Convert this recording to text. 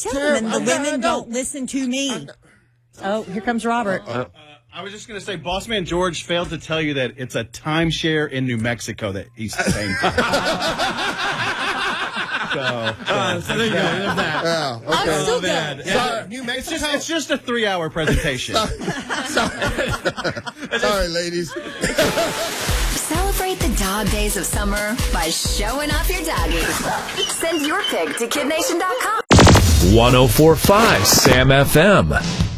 Gentlemen, the women don't listen to me. Oh, here comes Robert. I was just going to say, Bossman George failed to tell you that it's a timeshare in New Mexico that he's paying for. So there you go. There's that. Yeah, okay. I'm still good. Sorry. New Mexico. It's just a 3-hour presentation. Sorry, ladies. Celebrate the dog days of summer by showing off your doggy. Send your pic to kidnation.com. 104.5 Sam FM.